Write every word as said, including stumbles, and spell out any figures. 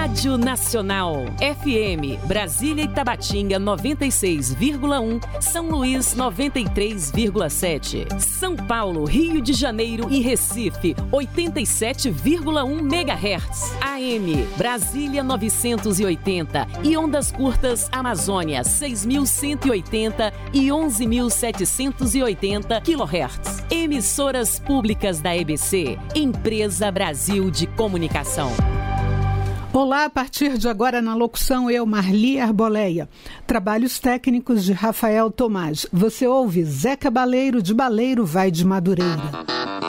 Rádio Nacional. F M, Brasília e Tabatinga noventa e seis vírgula um, São Luís noventa e três vírgula sete. São Paulo, Rio de Janeiro e Recife oitenta e sete vírgula um megahertz. A M, Brasília novecentos e oitenta e ondas curtas Amazônia seis mil cento e oitenta e onze mil setecentos e oitenta quilohertz. Emissoras públicas da E B C, Empresa Brasil de Comunicação. Olá, a partir de agora na locução eu, Marli Arboleia. Trabalhos técnicos de Rafael Tomás. Você ouve Zé Cabaleiro de Baleiro vai de Madureira.